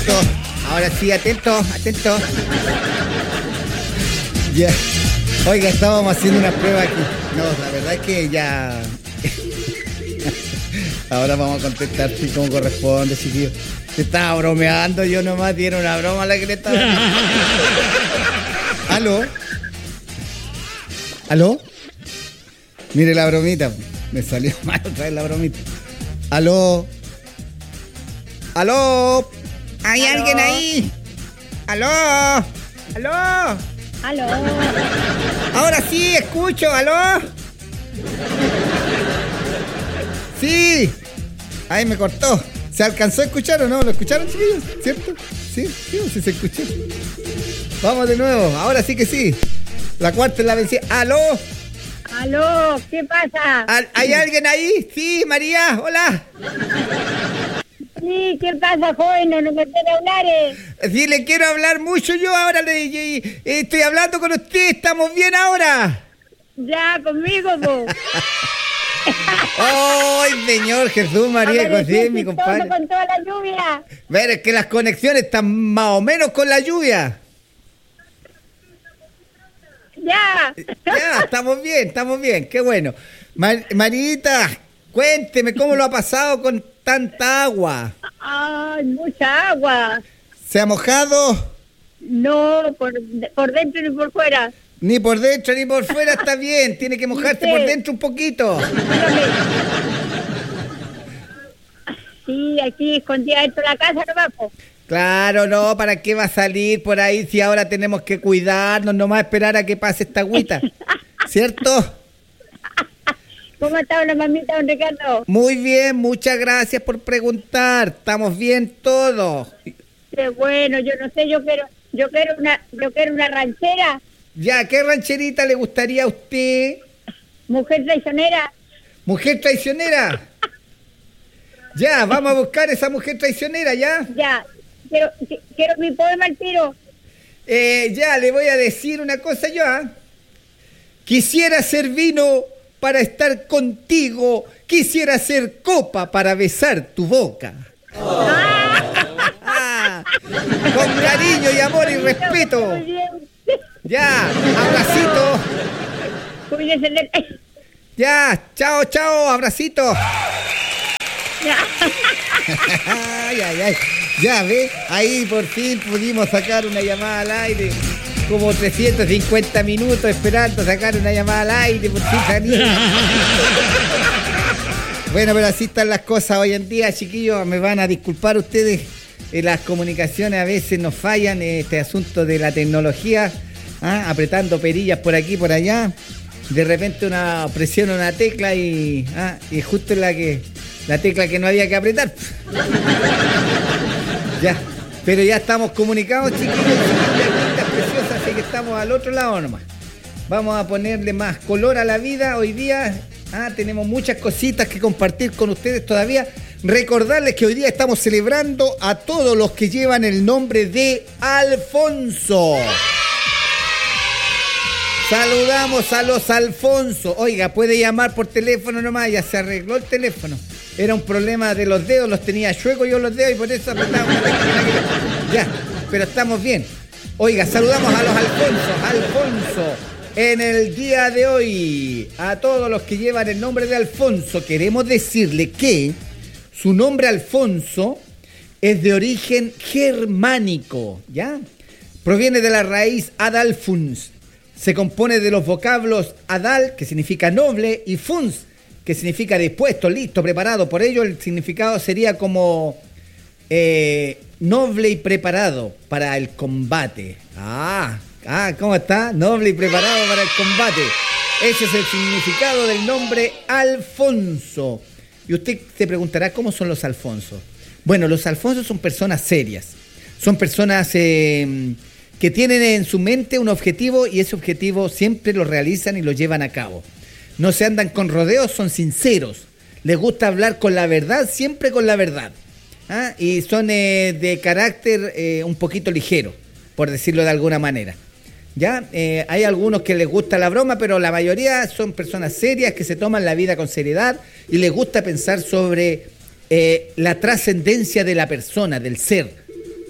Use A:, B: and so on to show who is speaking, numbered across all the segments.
A: atento. Ahora sí, atento. Ya. Oiga, estábamos haciendo una prueba aquí. No, la verdad es que ya... Ahora vamos a contestar así como corresponde, chiquillo. Se estaba bromeando, yo nomás tiene una broma la que le estaba... ¿Aló? Mire la bromita. Me salió mal otra vez la bromita. ¿Aló? ¿Hay alguien ahí? ¿Aló? Ahora sí, escucho. ¿Aló? Sí. Ahí me cortó. ¿Se alcanzó a escuchar o no? ¿Lo escucharon, chiquillos? ¿Cierto? Sí, se escuchó. Vamos de nuevo. Ahora sí que sí. La cuarta es la vencida. ¿Aló?
B: ¿Qué pasa?
A: ¿Hay alguien ahí? Sí, María, hola.
B: Sí, ¿qué pasa, joven? No me quiere hablar.
A: Sí, le quiero hablar mucho yo ahora. Estoy hablando con usted, ¿estamos bien ahora?
B: Ya, conmigo, po.
A: ¡Ay, señor Jesús María José, mi compadre!
B: Con toda la lluvia.
A: Ver, es que las conexiones están más o menos con la lluvia.
B: Ya,
A: estamos bien, qué bueno. Marita, cuénteme cómo lo ha pasado con tanta agua.
B: Ay, mucha agua.
A: ¿Se ha mojado?
B: No, por dentro ni por fuera.
A: Ni por dentro ni por fuera está bien, tiene que mojarse por dentro un poquito.
B: Sí, aquí escondida dentro de la casa nomás, po.
A: Claro, no, ¿para qué va a salir por ahí si ahora tenemos que cuidarnos, nomás esperar a que pase esta agüita? ¿Cierto?
B: ¿Cómo está la mamita, don Ricardo?
A: Muy bien, muchas gracias por preguntar. Estamos bien todos.
B: Qué bueno, yo no sé, yo quiero una ranchera.
A: Ya, ¿qué rancherita le gustaría a usted?
B: Mujer traicionera.
A: ¿Mujer traicionera? Ya, vamos a buscar esa mujer traicionera, ¿ya?
B: Ya. Quiero mi poema al tiro.
A: Ya, le voy a decir una cosa yo, ¿ah? Quisiera ser vino para estar contigo, quisiera ser copa para besar tu boca. Con cariño y amor y respeto. Ya, abracito. Ya, chao, abracito. Ay. Ya, ve, ahí por fin pudimos sacar una llamada al aire. Como 350 minutos esperando sacar una llamada al aire, por fin salí. Bueno, pero así están las cosas hoy en día, chiquillos. Me van a disculpar ustedes. Las comunicaciones a veces nos fallan, este asunto de la tecnología, apretando perillas por aquí, por allá. De repente presiona una tecla y justo es la tecla que no había que apretar. Ya, pero ya estamos comunicados, chiquillos. Preciosa, así que estamos al otro lado nomás. Vamos a ponerle más color a la vida hoy día. Tenemos muchas cositas que compartir con ustedes todavía. Recordarles que hoy día estamos celebrando a todos los que llevan el nombre de Alfonso. Saludamos a los Alfonso. Oiga, puede llamar por teléfono nomás, ya se arregló el teléfono. Era un problema de los dedos, los tenía chuecos yo los dedos y por eso apretaba una tecla. Ya, pero estamos bien. Oiga, saludamos a los Alfonso. En el día de hoy, a todos los que llevan el nombre de Alfonso, queremos decirle que su nombre Alfonso es de origen germánico, ¿ya? Proviene de la raíz adalfuns. Se compone de los vocablos adal, que significa noble, y funs, que significa dispuesto, listo, preparado. Por ello el significado sería como noble y preparado para el combate. ¿Cómo está? Noble y preparado para el combate. Ese es el significado del nombre Alfonso. Y usted se preguntará, ¿cómo son los Alfonsos? Bueno, los Alfonsos son personas serias. Son personas que tienen en su mente un objetivo y ese objetivo siempre lo realizan y lo llevan a cabo. No se andan con rodeos, son sinceros. Les gusta hablar con la verdad, siempre con la verdad. Y son de carácter un poquito ligero, por decirlo de alguna manera. ¿Ya? Hay algunos que les gusta la broma, pero la mayoría son personas serias que se toman la vida con seriedad y les gusta pensar sobre la trascendencia de la persona, del ser.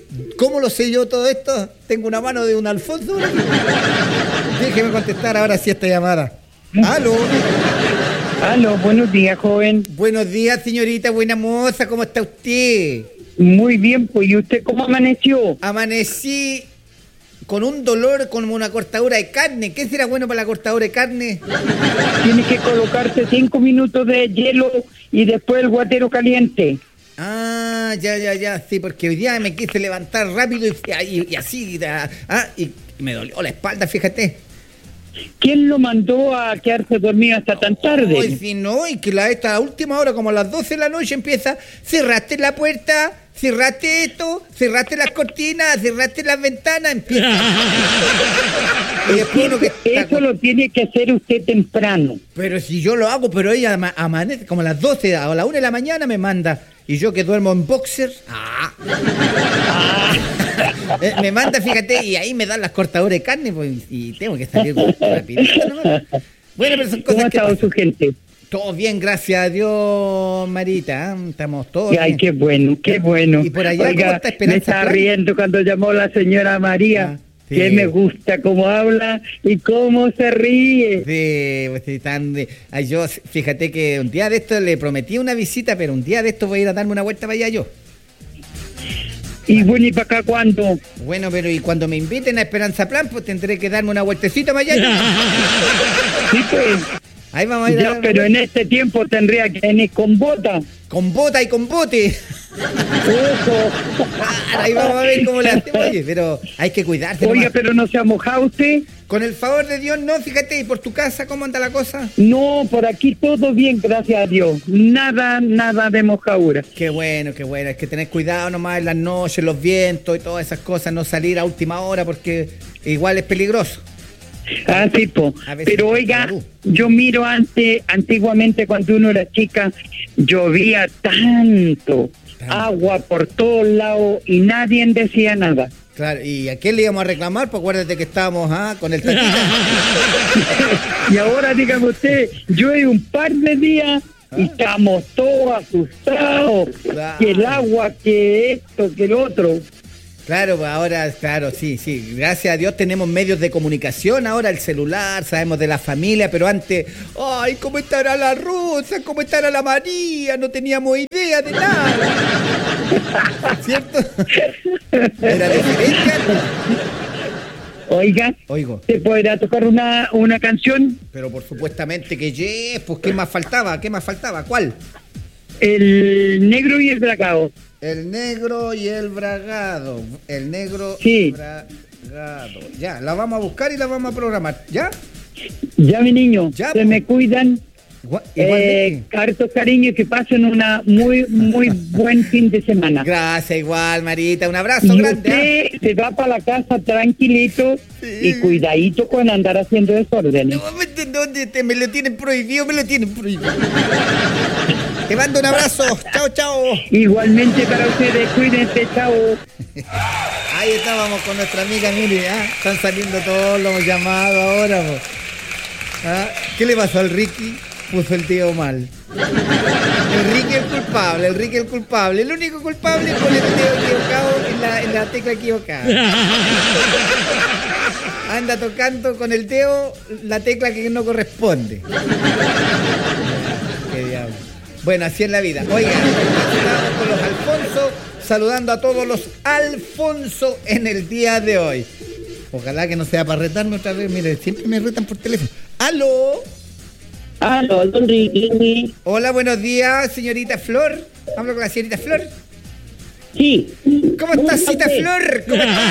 A: ¿Cómo lo sé yo todo esto? Tengo una mano de un Alfonso. Déjeme contestar ahora sí esta llamada. ¡Aló!
C: Aló, buenos días, joven.
A: Buenos días, señorita, buena moza, ¿cómo está usted?
C: Muy bien, pues, ¿y usted cómo amaneció?
A: Amanecí con un dolor como una cortadura de carne. ¿Qué será bueno para la cortadura de carne?
C: Tiene que colocarte 5 minutos de hielo y después el guatero caliente.
A: Ah, ya, sí, porque hoy día me quise levantar rápido y así, y me dolió la espalda, fíjate.
C: ¿Quién lo mandó a quedarse dormido hasta tan tarde?
A: Hoy si no, y que esta última hora, como a las 12 de la noche empieza, cerraste la puerta, cerraste esto, cerraste las cortinas, cerraste las ventanas, empieza. Y después uno que
C: Eso lo tiene que hacer usted temprano.
A: Pero si yo lo hago, pero ella amanece como a las 12 o a la 1 de la mañana me manda. Y yo que duermo en boxer, me manda, fíjate, y ahí me dan las cortadoras de carne, pues, y tengo que salir rapidito, ¿no? Bueno, pero son cosas
C: ¿Cómo ha estado su gente?
A: Todo bien, gracias a Dios, Marita, estamos todos
C: Ay,
A: bien.
C: qué bueno, qué bueno.
A: Y por allá,
C: Oiga,
A: ¿cómo está Esperanza
C: me está
A: Plan?
C: riendo cuando llamó la señora María.
A: Sí.
C: Que me gusta cómo habla y cómo se ríe.
A: Sí, pues, yo, fíjate que un día de esto le prometí una visita, pero un día de esto voy a ir a darme una vuelta para allá yo.
C: Y bueno, ¿y para acá cuándo?
A: Bueno, pero y cuando me inviten a Esperanza Plan, pues tendré que darme una vueltecita para allá.
C: Sí, pues.
A: Ahí vamos a ir a
C: Ya,
A: dar
C: pero en este tiempo tendría que venir con bota.
A: con bota y con bote.
C: Eso.
A: Ahí vamos a ver cómo le hacemos, oye, pero hay que cuidarse.
C: Oiga,
A: nomás.
C: pero no se ha mojado usted.
A: Con el favor de Dios, no, fíjate, ¿y por tu casa cómo anda la cosa?
C: No, por aquí todo bien, gracias a Dios. Nada de mojadura.
A: Qué bueno, hay que tener cuidado nomás en las noches, los vientos y todas esas cosas, no salir a última hora porque igual es peligroso.
C: Ah, sí, po.
A: A veces
C: Pero oiga,
A: la luz.
C: yo miro antiguamente cuando uno era chica, llovía tanto, agua por todos lados y nadie decía nada.
A: Claro, ¿y a quién le íbamos a reclamar? Pues acuérdate que estábamos con el tatita.
C: Y ahora dígame usted, llueve un par de días y estamos todos asustados.
A: Claro.
C: Que el agua, que esto, que el otro.
A: Claro, pues ahora, claro, sí. Gracias a Dios tenemos medios de comunicación, ahora el celular, sabemos de la familia, pero antes, ay, ¿cómo estará la Rosa? ¿Cómo estará la María? No teníamos idea de nada. ¿Cierto? Era diferente.
C: Oiga,
A: Oigo,
C: ¿se podrá tocar una canción?
A: pero por supuestamente que yes, pues ¿qué más faltaba? ¿Cuál?
C: El negro y el bragado.
A: El negro y el bragado. El negro
C: Sí.
A: bragado. Ya, la vamos a buscar y la vamos a programar. ¿Ya?
C: Ya, mi niño,
A: Ya,
C: se
A: po.
C: me cuidan.
A: Igualmente.
C: Harto cariño y que pasen una muy buen fin de semana.
A: Gracias, igual, Marita. Un abrazo
C: Y
A: grande.
C: usted se va para la casa tranquilito y cuidadito con andar haciendo desórdenes.
A: No, ¿dónde me lo tienen prohibido? Te mando un abrazo. Chao.
C: Igualmente para ustedes, cuídense, chao.
A: Ahí estábamos con nuestra amiga Mili. Están saliendo todos los llamados ahora. Po. ¿Qué le pasó al Ricky? Puso el tío mal. El Ricky es el culpable. El único culpable es poner el dedo equivocado en la tecla equivocada. Anda tocando con el dedo la tecla que no corresponde. Qué diablo. Bueno, así es la vida. Oiga, estamos con los Alfonso, saludando a todos los Alfonso en el día de hoy. Ojalá que no sea para retarme otra vez. Mire, siempre me retan por teléfono. ¡Aló!
C: Aló, don Ricky.
A: Hola, buenos días, señorita Flor. Hablo con la señorita Flor.
C: Sí.
A: ¿Cómo estás, cita Flor? ¿Cómo estás?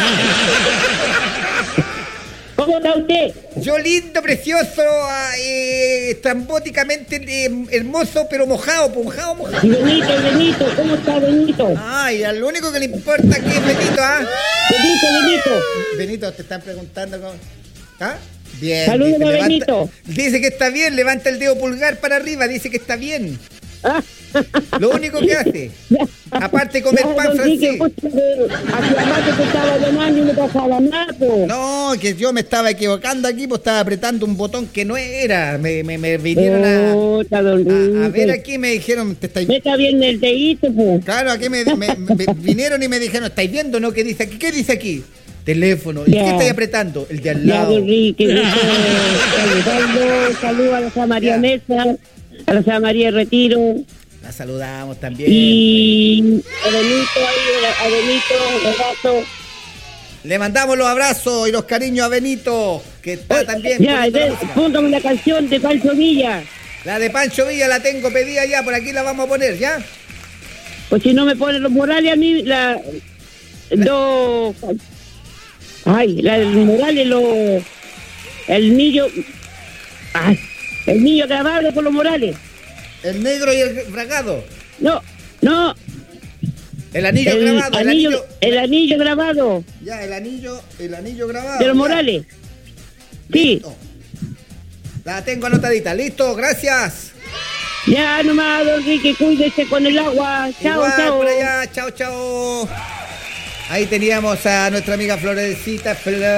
C: ¿Cómo está usted?
A: Yo lindo, precioso, estrambóticamente hermoso, pero mojado.
C: Benito, ¿cómo está Benito?
A: Ay, a lo único que le importa aquí es Benito,
C: Benito.
A: Benito, te están preguntando cómo... Bien.
C: Saludos
A: dice,
C: a Benito.
A: Dice que está bien, levanta el dedo pulgar para arriba, dice que está bien. Lo único que hace. Aparte de comer pan francés.
B: Hacía rato que estaba llamando y no pasaba nada, po.
A: No, que yo me estaba equivocando aquí, pues estaba apretando un botón que no era. Me vinieron a ver aquí, me dijeron, te estáis...
B: Meta bien el dedito, po.
A: Claro, aquí me vinieron y me dijeron, ¿estáis viendo, no? ¿Qué dice aquí? ¿Qué dice aquí? Teléfono. ¿Y qué estáis apretando? El de al lado.
B: Ya, Enrique, saludos a la San María Mesa, a la San María Retiro.
A: La saludamos también.
B: Y a Benito, un abrazo.
A: Le mandamos los abrazos y los cariños a Benito, que está también.
B: Ya, póntame la canción de Pancho Villa.
A: La de Pancho Villa la tengo pedida ya, por aquí la vamos a poner, ¿ya?
B: Pues si no me ponen los Morales a mí, el Morales, el niño. Ay, el niño grabado con los Morales.
A: El negro y el bragado.
B: No.
A: El anillo grabado.
B: El anillo grabado.
A: Ya, el anillo grabado.
B: De los Morales. Sí.
A: Listo. La tengo anotadita. Listo, gracias.
B: Ya nomás, don Enrique, cuídese con el agua. Chao,
A: igual,
B: chao.
A: por allá. Chao. Ahí teníamos a nuestra amiga Florecita,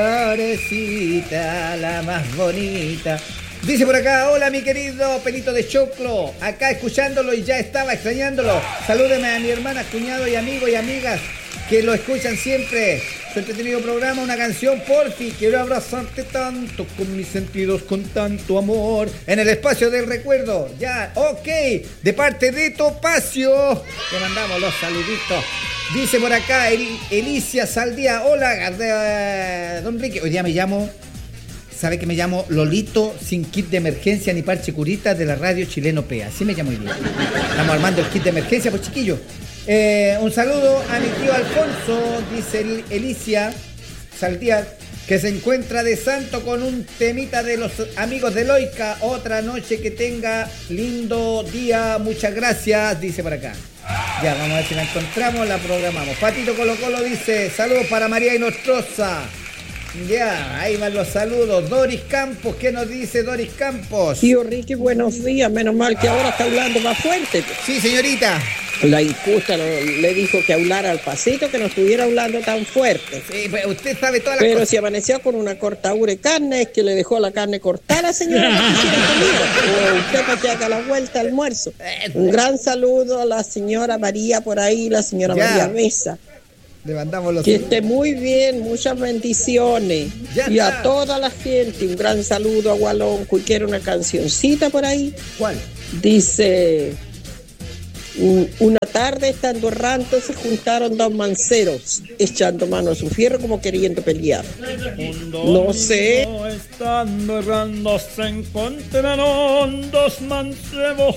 A: la más bonita. Dice por acá, hola mi querido Pelito de Choclo, acá escuchándolo y ya estaba extrañándolo. Salúdeme a mi hermana, cuñado y amigos y amigas que lo escuchan siempre. Su entretenido programa, una canción, porfi. Quiero abrazarte tanto con mis sentidos, con tanto amor. En el espacio del recuerdo. Ya, ok. De parte de Topacio. Le mandamos los saluditos. Dice por acá Elicia Saldía. Hola, don Enrique. Hoy día me llamo... ¿Sabe que me llamo Lolito sin kit de emergencia ni parche curita de la radio chileno PEA? Así me llamo hoy día. Estamos armando el kit de emergencia, pues chiquillo. Un saludo a mi tío Alfonso, dice Elicia Saldía, que se encuentra de santo con un temita de los amigos de Loica. Otra noche que tenga lindo día. Muchas gracias, dice por acá. Ya, vamos a ver si la encontramos, la programamos. Patito Colo Colo dice, saludos para María Inostroza. Ya, ahí van los saludos. Doris Campos, ¿qué nos dice Doris Campos?
D: Tío Ricky, buenos días. Menos mal que ahora está hablando más fuerte.
A: Sí, señorita.
D: La injusta le dijo que hablara al pasito, que no estuviera hablando tan fuerte.
A: Sí, pues usted sabe todas las
D: Pero
A: cosas.
D: si amaneció con una cortadura de carne, es que le dejó la carne cortada, señora. O usted para que haga la vuelta al almuerzo. Un gran saludo a la señora María por ahí, la señora María Mesa.
A: Le mandamos los
D: que esté muy bien, muchas bendiciones.
A: Ya
D: y
A: está.
D: a toda la gente, un gran saludo a Gualonco. Y quiero una cancioncita por ahí.
A: ¿Cuál?
D: Dice, una tarde estando errando se juntaron dos manceros, echando mano a su fierro como queriendo pelear. No sé.
E: Estando errando se encontraron dos mancebos.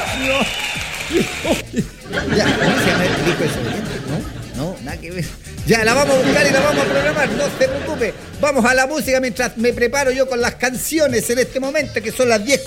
A: Ya, ¿cómo se llama el disco de Soberiente? No, nada que ver. Ya, la vamos a buscar y la vamos a programar, no se preocupe. Vamos a la música mientras me preparo yo con las canciones en este momento, que son las 10:40.